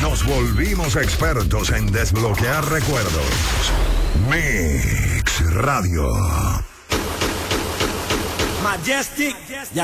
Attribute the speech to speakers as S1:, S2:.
S1: nos volvimos expertos en desbloquear recuerdos. Mix Radio.
S2: Majestic.